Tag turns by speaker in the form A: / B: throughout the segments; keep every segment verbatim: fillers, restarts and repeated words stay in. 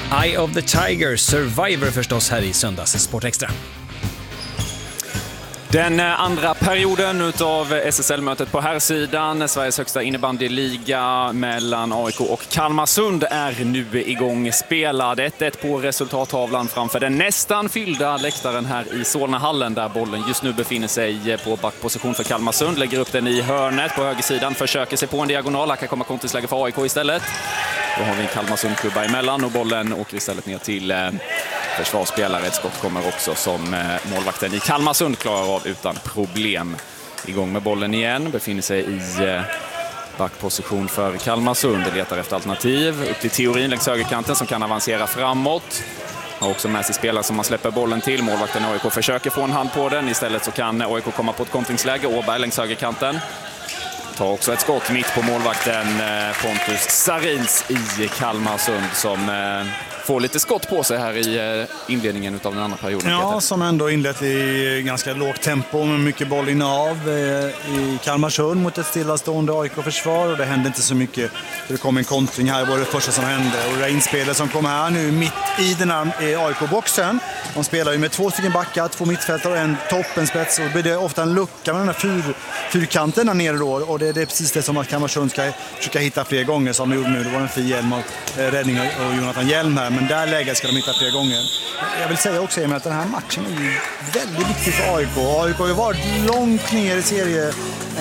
A: Eye of the Tiger, Survivor förstås här i söndags Sport Extra.
B: Den andra perioden utav S S L-mötet på här sidan, Sveriges högsta innebandyliga mellan A I K och Kalmarsund, är nu igång spelad. ett ett på resultattavlan framför den nästan fyllda läktaren här i Solnahallen, där bollen just nu befinner sig på backposition för Kalmarsund. Lägger upp den i hörnet på högersidan, försöker sig på en diagonal. Här kan komma kontringsläge för A I K istället. Då har vi en Kalmarsund-klubba emellan och bollen åker istället ner till eh, försvarsspelare. Ett skott kommer också som eh, målvakten i Kalmarsund klarar av utan problem. Igång med bollen igen, befinner sig i eh, backposition för Kalmarsund. Letar efter alternativ upp till Teorin längs högerkanten som kan avancera framåt. Har också med sig spelare som man släpper bollen till. Målvakten A I K försöker få en hand på den. Istället så kan A I K komma på ett kontringsläge. Åberg längs högerkanten. Tar också ett skott mitt på målvakten Pontus Sarins i Kalmarsund som får lite skott på sig här i inledningen av den andra perioden.
C: Ja, som ändå inlett i ganska lågt tempo med mycket bollinnehav i Kalmarsund mot ett stillastående A I K-försvar, och det hände inte så mycket. Det kom en kontring här, var det första som hände, och det inspelet som kom här nu mitt i den här A I K-boxen. De spelar ju med två stycken backar, två mittfältare och en toppenspets, och det blir det ofta en lucka med den här fyr, fyrkanten där nere då, och det, det är precis det som att Kalmarsund ska försöka hitta fler gånger som de gjorde nu. Det var en fin Hjelm och räddning och Jonathan Hjelm här, men där läget ska de hitta fler gånger. Jag vill säga också Emil, att den här matchen är ju väldigt viktig för A I K. A I K har ju varit långt ner i, serie,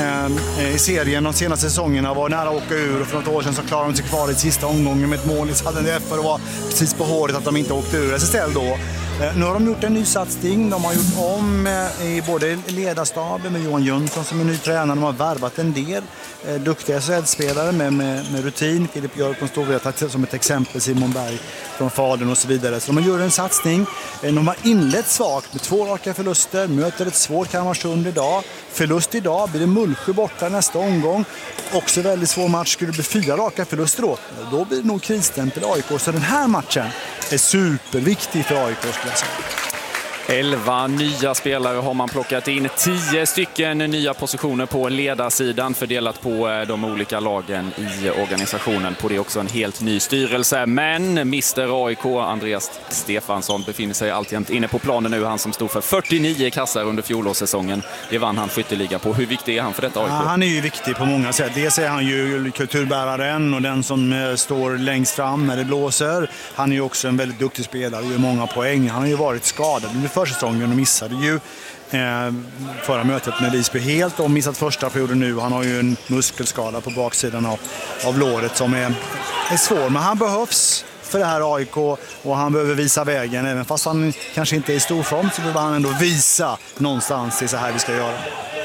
C: eh, i serien de senaste säsongerna, var nära att åka ur, och för något år sedan så klarade de sig kvar i sista omgången med ett mål i Sallen F, och det var precis på håret att de inte åkte ur S S L då. Nu har de gjort en ny satsning. De har gjort om i både ledarstaben med Johan Jönsson som är ny tränare. De har värvat en del eh, duktiga S S L-spelare med, med, med rutin. Filip Björk från Storvreta som ett exempel, Simon Berg från Fadern och så vidare. Så de har gjort en satsning. De har inlett svagt med två raka förluster. Möter ett svårt Kalmarsund idag. Förlust idag, blir det Mullsjö borta nästa omgång. Också väldigt svår match. Skulle det bli fyra raka förluster då, då blir det nog krisstämpel A I K. Så den här matchen är superviktig för A I K, skulle jag säga.
B: elva nya spelare har man plockat in. tio stycken nya positioner på ledarsidan fördelat på de olika lagen i organisationen. På det också en helt ny styrelse. Men mister A I K, Andreas Stefansson, befinner sig alltjämt inne på planen nu. Han som stod för fyrtionio kassar under fjolårssäsongen. Det vann han skytteliga på. Hur viktig är han för detta A I K?
C: Ja, han är ju viktig på många sätt. Dels är han ju kulturbäraren och den som eh, står längst fram när det blåser. Han är ju också en väldigt duktig spelare och gör många poäng. Han har ju varit skadad under försäsongen och missade ju eh, förra mötet med Visby helt, och missat första perioden nu. Han har ju en muskelskada på baksidan av, av låret som är, är svår, men han behövs för det här A I K, och han behöver visa vägen. Även fast han kanske inte är i stor form så behöver han ändå visa någonstans. Det är så här vi ska göra.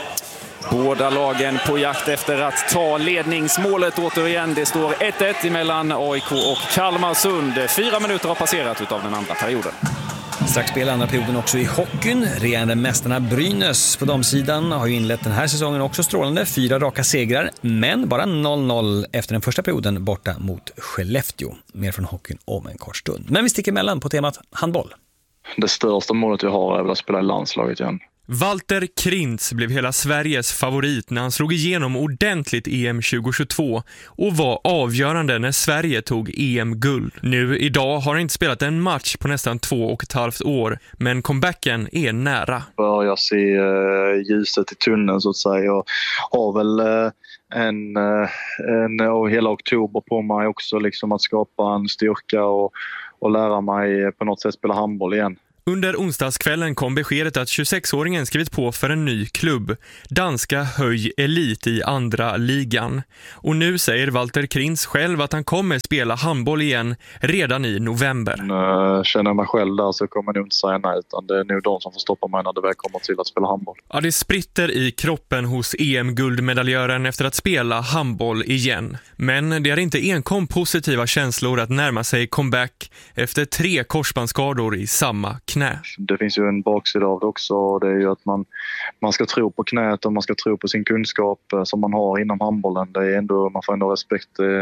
B: Båda lagen på jakt efter att ta ledningsmålet återigen. Det står ett ett mellan A I K och Kalmarsund. Fyra minuter har passerat utav den andra perioden.
A: Strax spelar andra perioden också i hockeyn. Regerande mästarna Brynäs på damsidan har ju inlett den här säsongen också strålande. Fyra raka segrar, men bara noll noll efter den första perioden borta mot Skellefteå. Mer från hockeyn om en kort stund. Men vi sticker emellan på temat handboll.
D: Det största målet jag har är att spela i landslaget igen.
E: Walter Krintz blev hela Sveriges favorit när han slog igenom ordentligt E M tjugohundratjugotvå och var avgörande när Sverige tog E M-guld. Nu idag har han inte spelat en match på nästan två och ett halvt år, men comebacken är nära.
D: Jag ser uh, ljuset i tunneln så att säga. Jag har väl uh, en, uh, en och hela oktober på mig också liksom att skapa en styrka och, och lära mig på något sätt spela handboll igen.
E: Under onsdagskvällen kom beskedet att tjugosexåringen skrivit på för en ny klubb, danska Höj Elit i andra ligan. Och nu säger Walter Krintz själv att han kommer spela handboll igen redan i november.
D: Uh, känner jag mig själv där så kommer jag nog inte säga nej, utan det är nog de som får stoppa mig när det väl kommer till att spela handboll.
E: Ja, det spritter i kroppen hos E M-guldmedaljören efter att spela handboll igen. Men det är inte enkom positiva känslor att närma sig comeback efter tre korsbandsskador i samma knä.
D: Det finns ju en baksida av det också, och det är ju att man, man ska tro på knät och man ska tro på sin kunskap som man har inom handbollen. Det är ändå, man får ändå respekt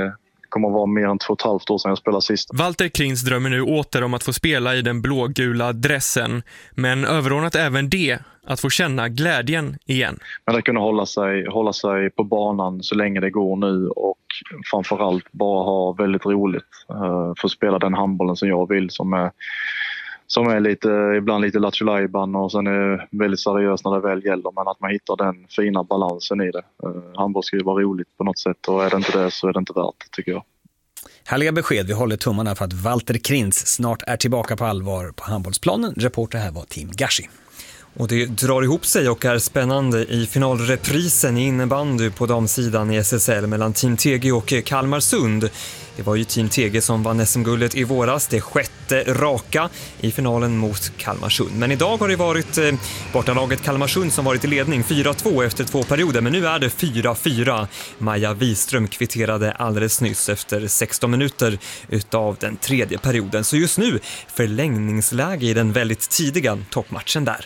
D: kommer att vara mer än två och ett halvt år sedan jag spelade sist.
E: Walter Krins drömmer nu åter om att få spela i den blågula dressen, men överordnat även det att få känna glädjen igen.
D: Men att kunna hålla sig, hålla sig på banan så länge det går nu och framförallt bara ha väldigt roligt. Uh, få spela den handbollen som jag vill, som är, som är lite, ibland lite lattjo-lajban och sen är väldigt seriös när det väl gäller, men att man hittar den fina balansen i det. Uh, handboll ska ju vara roligt på något sätt och är det inte det så är det inte värt, tycker jag.
A: Härliga besked, vi håller tummarna för att Walter Krins snart är tillbaka på allvar på handbollsplanen. Reporter här var Tim Gashi.
F: Och det drar ihop sig och är spännande i finalreprisen i innebandy på damsidan i S S L mellan Team T G och Kalmarsund. Det var ju Team T G som vann S M-guldet i våras, det sjätte raka i finalen mot Kalmarsund. Men idag har det varit eh, bortalaget Kalmarsund som varit i ledning fyra två efter två perioder, men nu är det fyra fyra. Maja Wiström kvitterade alldeles nyss efter sexton minuter utav den tredje perioden. Så just nu förlängningsläge i den väldigt tidiga toppmatchen där.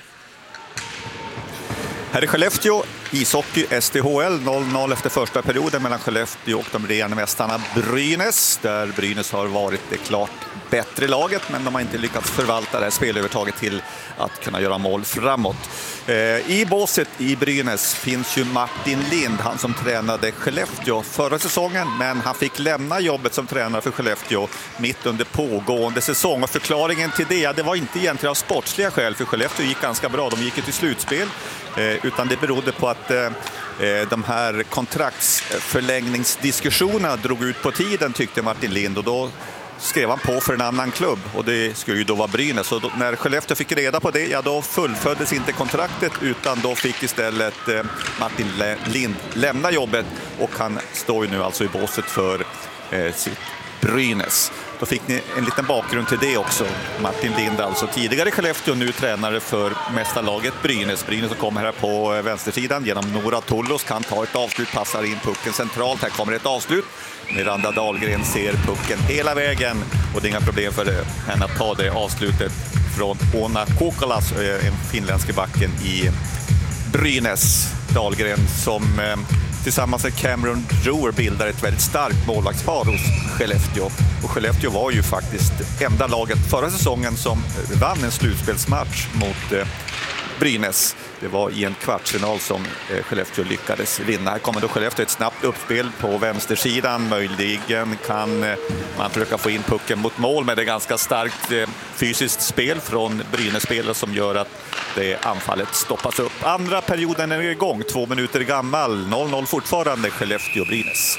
G: Här är Skellefteå, ishockey, S D H L, noll noll efter första perioden mellan Skellefteå och de regerande mästarna Brynäs. Där Brynäs har varit det klart bättre laget, men de har inte lyckats förvalta det här spelövertaget till att kunna göra mål framåt. I båset i Brynäs finns ju Martin Lind, han som tränade Skellefteå förra säsongen, men han fick lämna jobbet som tränare för Skellefteå mitt under pågående säsong. Och förklaringen till det, det var inte egentligen av sportsliga skäl, för Skellefteå gick ganska bra, de gick till slutspel, utan det berodde på att de här kontraktsförlängningsdiskussionerna drog ut på tiden, tyckte Martin Lind, och då skrev han på för en annan klubb, och det skulle ju då vara Brynäs. Så då, när Skellefteå fick reda på det, ja då fullföljdes inte kontraktet, utan då fick istället eh, Martin Lind lämna jobbet, och han står ju nu alltså i båset för eh, sitt Brynäs. Då fick ni en liten bakgrund till det också. Martin Lind, alltså tidigare i Skellefteå, nu tränare för mästarlaget Brynäs. Brynäs som kommer här på vänstersidan genom Nora Tullos, kan ta ett avslut, passar in pucken centralt. Här kommer ett avslut. Miranda Dahlgren ser pucken hela vägen, och det är inga problem för henne att ta det avslutet från Ona Kokolas, en finländsk backen i Brynäs. Dahlgren som tillsammans med Cameron Drewer bildar ett väldigt starkt målvaktspar hos Skellefteå. Och Skellefteå var ju faktiskt enda laget förra säsongen som vann en slutspelsmatch mot eh, Brynäs. Det var i en kvartsfinal som eh, Skellefteå lyckades vinna. Här kommer då Skellefteå ett snabbt uppspel på vänstersidan. Möjligen kan eh, man försöka få in pucken mot mål, med det ganska starkt eh, fysiskt spel från Brynäs-spelare som gör att det anfallet stoppas upp. Andra perioden är igång, två minuter gammal, noll noll fortfarande, Skellefteå-Brynäs.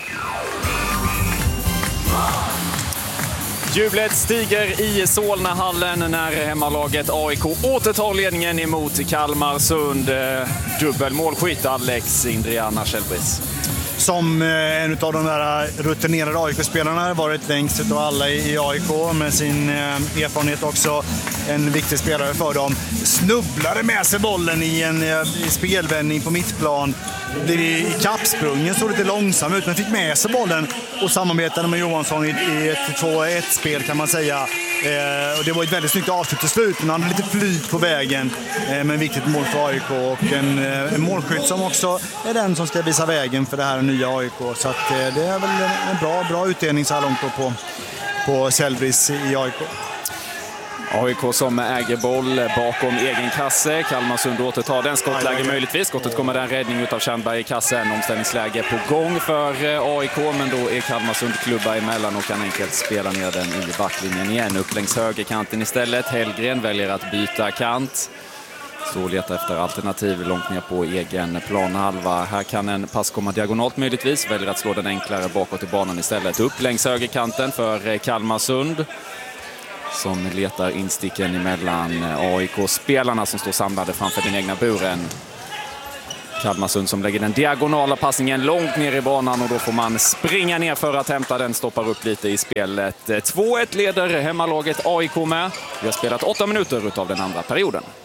B: Jublet stiger i Solnahallen när hemmalaget A I K återtar ledningen emot Kalmarsund. Dubbel målskytt Alex Indriana Kjellbris.
C: Som en av de där rutinerade A I K-spelarna, varit längst av alla i A I K med sin erfarenhet också. En viktig spelare för dem. Snubblade med sig bollen i en i spelvändning på mittplan. Blev i kappsprungen, såg lite långsam ut, men fick med sig bollen och samarbetade med Johansson i, i ett två ett-spel kan man säga. Eh, och det var ett väldigt snyggt avslut till slut, men han hade lite flyt på vägen. Eh, men viktigt mål för A I K, och en, en målskytt som också är den som ska visa vägen för det här nya A I K. Så att, eh, det är väl en bra, bra utdelning så här långt på, på Kjellbris i A I K.
B: A I K som äger boll bakom egen kasse. Kalmarsund återtar den, skottläge möjligtvis. Skottet kommer där, en räddning utav Tjernberg i kassen. Omställningsläge på gång för A I K, men då är Kalmarsund klubba emellan och kan enkelt spela ner den i backlinjen igen. Upp längs högerkanten istället. Hellgren väljer att byta kant. Så letar efter alternativ långt ner på egen planhalva. Här kan en pass komma diagonalt möjligtvis. Väljer att slå den enklare bakåt i banan istället. Upp längs högerkanten för Kalmarsund, som letar insticken emellan A I K-spelarna som står samlade framför den egna buren. Kalmarsund som lägger den diagonala passningen långt ner i banan, och då får man springa ner för att hämta den, stoppar upp lite i spelet. två ett leder hemmalaget A I K med. Vi har spelat åtta minuter utav den andra perioden.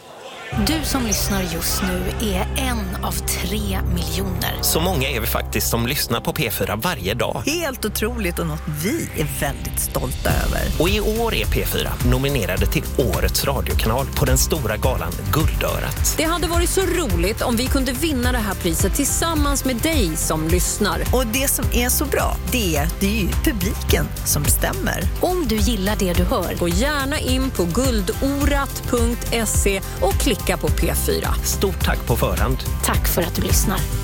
H: Du som lyssnar just nu är en av tre miljoner.
I: Så många är vi faktiskt som lyssnar på P fyra varje dag.
J: Helt otroligt och något vi är väldigt stolta över.
I: Och i år är P fyra nominerade till Årets radiokanal på den stora galan Guldörat.
K: Det hade varit så roligt om vi kunde vinna det här priset tillsammans med dig som lyssnar.
J: Och det som är så bra, det är, det är ju publiken som bestämmer.
H: Om du gillar det du hör,
K: gå gärna in på guldorat punkt se och klicka på P fyra.
I: Stort tack på förhand.
H: Tack för att du lyssnar.